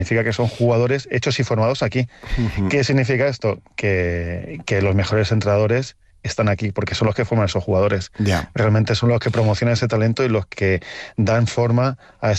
significa que son jugadores hechos y formados aquí. ¿Qué significa esto? Que los mejores entrenadores están aquí, porque son los que forman a esos jugadores. Realmente son los que promocionan ese talento y los que dan forma a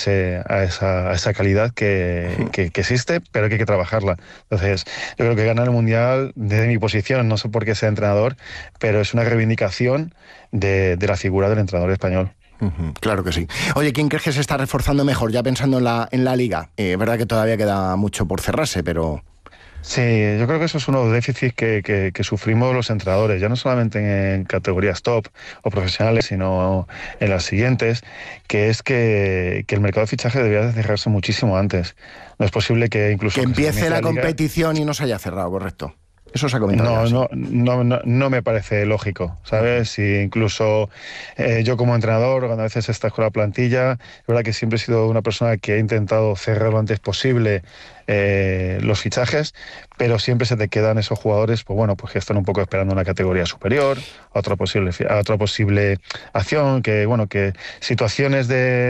esa calidad que existe, pero que hay que trabajarla. Entonces, yo creo que ganar el Mundial, desde mi posición, no sé por qué sea entrenador, pero es una reivindicación de la figura del entrenador español. Claro que sí. Oye, ¿quién crees que se está reforzando mejor, ya pensando en la Liga? Verdad que todavía queda mucho por cerrarse, pero... Sí, yo creo que eso es uno de los déficits que sufrimos los entrenadores, ya no solamente en categorías top o profesionales, sino en las siguientes, que es que el mercado de fichaje debería de cerrarse muchísimo antes. No es posible que incluso... Que empiece la competición y no se haya cerrado, correcto. Eso se ha comentado. No me parece lógico, ¿sabes? Y incluso yo como entrenador, cuando a veces estás con la plantilla, es verdad que siempre he sido una persona que ha intentado cerrar lo antes posible los fichajes, pero siempre se te quedan esos jugadores, pues bueno, pues que están un poco esperando una categoría superior, a otra posible acción, que bueno, que situaciones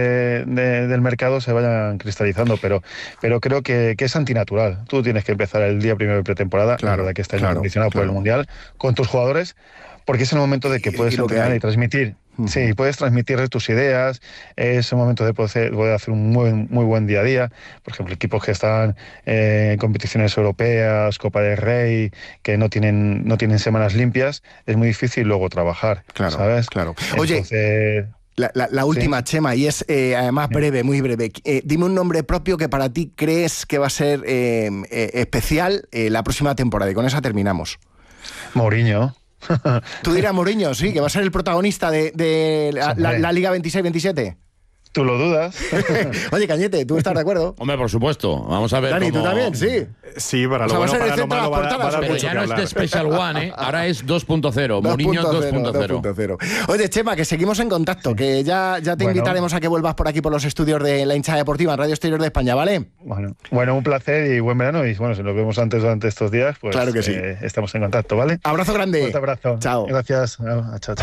del mercado se vayan cristalizando, pero creo que es antinatural. Tú tienes que empezar el día primero de pretemporada, la verdad que estás condicionado por el Mundial, con tus jugadores, porque es el momento de que puedes entrenar y transmitir. Sí, puedes transmitir tus ideas, es el momento de poder hacer un muy buen día a día. Por ejemplo, equipos que están en competiciones europeas, Copa del Rey, que no tienen semanas limpias, es muy difícil luego trabajar, ¿sabes? Claro. Oye, la última, sí. Chema, y es además breve, muy breve. Dime un nombre propio que para ti crees que va a ser especial la próxima temporada, y con esa terminamos. Mourinho. Tú dirás Mourinho, sí, que va a ser el protagonista de la Liga 26-27. ¿Tú lo dudas? Oye, Cañete, ¿tú estás de acuerdo? Hombre, por supuesto. Vamos a ver. Dani, ¿tú también? Sí. Sí, para lo bueno, para lo malo va a dar pero mucho ya que no hablar. es de Special One, ¿eh? Ahora es 2.0. Mourinho 2.0. Oye, Chema, que seguimos en contacto, que ya te invitaremos a que vuelvas por aquí por los estudios de la hinchada deportiva en Radio Exterior de España, ¿vale? Bueno, un placer y buen verano. Y bueno, si nos vemos durante estos días, pues claro que sí. Estamos en contacto, ¿vale? Abrazo grande. Un abrazo. Chao. Gracias. Chao.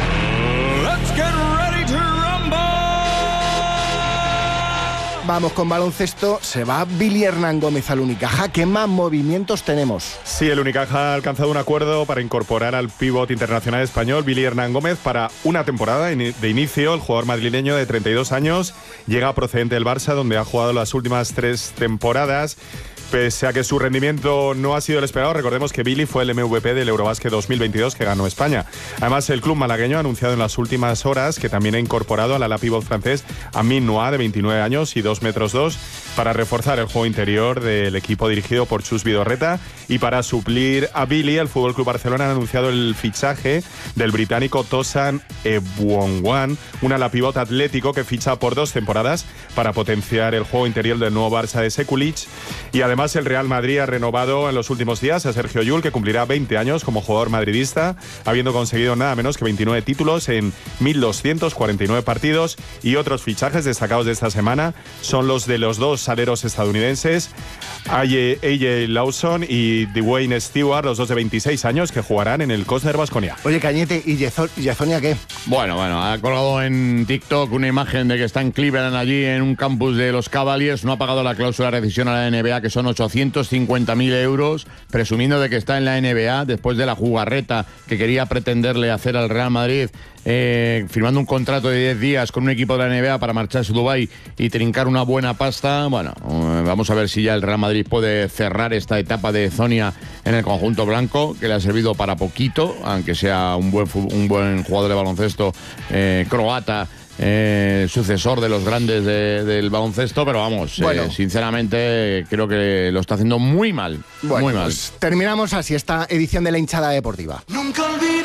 Let's get ready to rumble. Vamos con baloncesto, se va Billy Hernán Gómez al Unicaja. ¿Qué más movimientos tenemos? Sí, el Unicaja ha alcanzado un acuerdo para incorporar al pívot internacional español Billy Hernán Gómez para una temporada de inicio. El jugador madrileño de 32 años llega procedente del Barça, donde ha jugado las últimas 3 temporadas. Pese a que su rendimiento no ha sido el esperado, recordemos que Billy fue el MVP del Eurobásquet 2022 que ganó España. Además, el club malagueño ha anunciado en las últimas horas que también ha incorporado al ala pívot francés Amin Noah, de 29 años y 2 metros 2, para reforzar el juego interior del equipo dirigido por Chus Vidorreta. Y para suplir a Billy, el FC Barcelona ha anunciado el fichaje del británico Tosan Ebouangwan, un ala pívot atlético que ficha por 2 temporadas para potenciar el juego interior del nuevo Barça de Sekulic. Y además el Real Madrid ha renovado en los últimos días a Sergio Llull, que cumplirá 20 años como jugador madridista, habiendo conseguido nada menos que 29 títulos en 1.249 partidos. Y otros fichajes destacados de esta semana son los de los 2 aleros estadounidenses, AJ Lawson y Dwayne Stewart, los 2 de 26 años, que jugarán en el Cosner Baskonia. Oye, Cañete, ¿y Yazonia qué? Bueno, ha colgado en TikTok una imagen de que está en Cleveland, allí en un campus de los Cavaliers. No ha pagado la cláusula de rescisión a la NBA, que son 850.000 euros, presumiendo de que está en la NBA después de la jugarreta que quería pretenderle hacer al Real Madrid, firmando un contrato de 10 días con un equipo de la NBA para marcharse a Dubái y trincar una buena pasta. Bueno, vamos a ver si ya el Real Madrid puede cerrar esta etapa de Zonia en el conjunto blanco, que le ha servido para poquito, aunque sea un buen jugador de baloncesto croata, sucesor de los grandes del baloncesto, pero vamos, sinceramente creo que lo está haciendo muy mal. Bueno, muy mal. Pues terminamos así esta edición de la hinchada deportiva. Nunca olvides.